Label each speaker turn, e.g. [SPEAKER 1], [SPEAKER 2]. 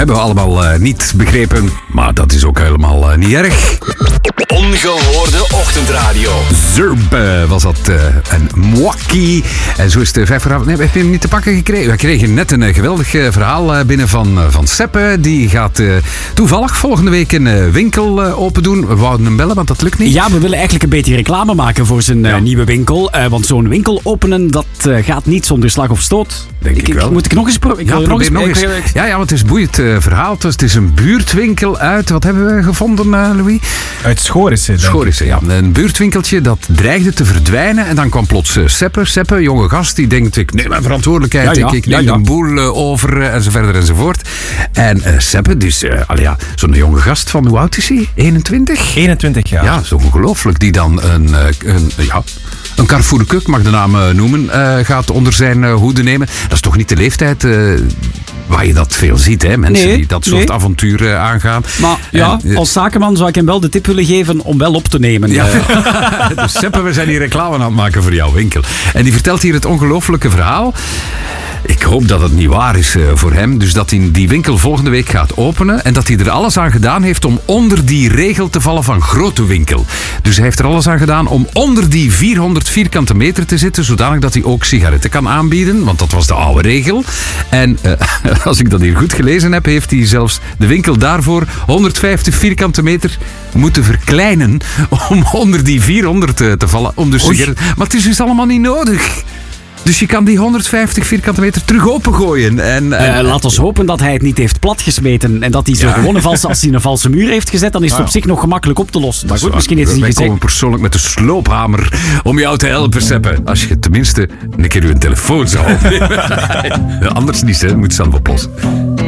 [SPEAKER 1] Hebben we allemaal niet begrepen, maar dat is ook helemaal niet erg.
[SPEAKER 2] Ongehoorde ochtendradio.
[SPEAKER 1] Zurb was dat een Mwakkie. En zo is het 5 voor half. Nee, we hebben hem niet te pakken gekregen. We kregen net een geweldig verhaal binnen van Seppe. Die gaat toevallig volgende week een winkel open doen. We wouden hem bellen, want dat lukt niet.
[SPEAKER 3] Ja, we willen eigenlijk een beetje reclame maken voor zijn nieuwe winkel. Want zo'n winkel openen, dat gaat niet zonder slag of stoot.
[SPEAKER 1] Denk ik wel.
[SPEAKER 3] Moet ik nog eens proberen?
[SPEAKER 1] Probeer nog eens. Ja, want het is een boeiend verhaal. Het is een buurtwinkel uit... Wat hebben we gevonden, Louis?
[SPEAKER 4] Uit Schorissen.
[SPEAKER 1] Schorissen, ja. Een buurtwinkeltje dat dreigde te verdwijnen. En dan kwam plots Seppe, jonge gast, die denkt, ik neem mijn verantwoordelijkheid. Ik neem de boel over, en zo verder enzovoort. En Seppe, dus zo'n jonge gast van, hoe oud is hij? 21?
[SPEAKER 4] 21 jaar.
[SPEAKER 1] Ja, zo ongelooflijk. Die dan een Carrefour Kuk, mag de naam noemen, gaat onder zijn hoede nemen. Dat is toch niet de leeftijd waar je dat veel ziet, hè? Mensen die dat soort avonturen aangaan.
[SPEAKER 3] Maar als zakenman zou ik hem wel de tip willen geven om wel op te nemen.
[SPEAKER 1] Ja. Dus Seppe, we zijn hier reclame aan het maken voor jouw winkel. En die vertelt hier het ongelooflijke verhaal. Ik hoop dat het niet waar is voor hem. Dus dat hij die winkel volgende week gaat openen. En dat hij er alles aan gedaan heeft om onder die regel te vallen van grote winkel. Dus hij heeft er alles aan gedaan om onder die 400 vierkante meter te zitten. Zodanig dat hij ook sigaretten kan aanbieden. Want dat was de oude regel. En als ik dat hier goed gelezen heb, heeft hij zelfs de winkel daarvoor 150 vierkante meter moeten verkleinen. Om onder die 400 te vallen. Om de sigaretten. Maar het is dus allemaal niet nodig. Dus je kan die 150 vierkante meter terug opengooien.
[SPEAKER 3] Laat ons hopen dat hij het niet heeft platgesmeten. En dat hij zo gewoon als hij een valse muur heeft gezet, dan is het op zich nog gemakkelijk op te lossen. Maar goed, misschien heeft hij
[SPEAKER 1] Wij
[SPEAKER 3] gezegd...
[SPEAKER 1] komen persoonlijk met de sloophamer om jou te helpen, Seppe. Als je tenminste een keer uw telefoon zou opnemen. Anders niet, hè. Dat moet je zelf oplossen.